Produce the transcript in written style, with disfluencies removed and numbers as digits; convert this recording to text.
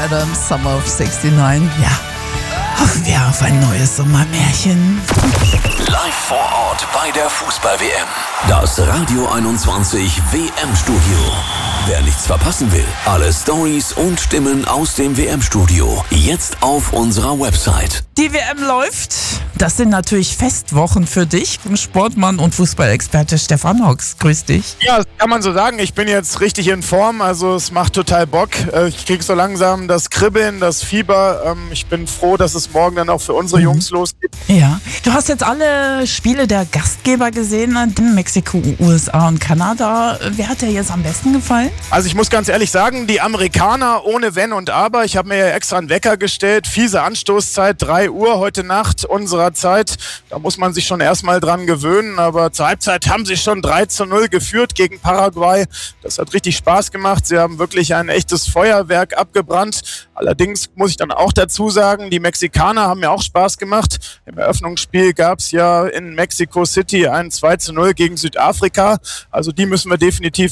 Adams, Summer of 69. Ja, hoffen wir auf ein neues Sommermärchen. Live vor Ort bei der Fußball-WM. Das Radio 21 WM-Studio. Wer nichts verpassen will, alle Stories und Stimmen aus dem WM-Studio. Jetzt auf unserer Website. Die WM läuft. Das sind natürlich Festwochen für dich, Sportmann und Fußballexperte Stefan Hooks. Grüß dich. Ja, das kann man so sagen. Ich bin jetzt richtig in Form, also es macht total Bock. Ich krieg so langsam das Kribbeln, das Fieber. Ich bin froh, dass es morgen dann auch für unsere Jungs losgeht. Ja, du hast jetzt alle Spiele der Gastgeber gesehen, Mexiko, USA und Kanada. Wer hat dir jetzt am besten gefallen? Also ich muss ganz ehrlich sagen, die Amerikaner ohne Wenn und Aber. Ich habe mir ja extra einen Wecker gestellt. Fiese Anstoßzeit, 3 Uhr heute Nacht unserer Zeit. Da muss man sich schon erstmal dran gewöhnen. Aber zur Halbzeit haben sie schon 3-0 geführt gegen Paraguay. Das hat richtig Spaß gemacht. Sie haben wirklich ein echtes Feuerwerk abgebrannt. Allerdings muss ich dann auch dazu sagen, die Mexikaner haben mir auch Spaß gemacht. Im Eröffnungsspiel gab es ja in Mexico City ein 2-0 gegen Südafrika. Also die müssen wir definitiv